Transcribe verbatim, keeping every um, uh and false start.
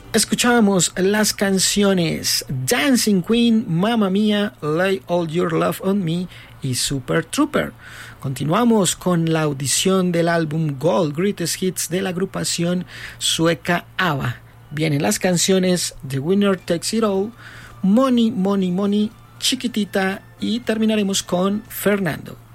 Escuchamos las canciones Dancing Queen, Mamma Mia, Lay All Your Love on Me y Super Trooper. Continuamos con la audición del álbum Gold Greatest Hits de la agrupación sueca ABBA. Vienen las canciones The Winner Takes It All, Money, Money, Money, Chiquitita y terminaremos con Fernando.